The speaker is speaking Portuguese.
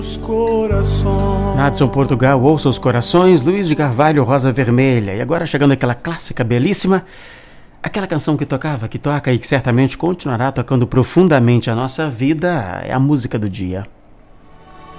Os corações. Nadson Portugal, Ouça os Corações, Luiz de Carvalho, Rosa Vermelha. E agora chegando aquela clássica belíssima, aquela canção que tocava, que toca e que certamente continuará tocando profundamente a nossa vida, é a música do dia.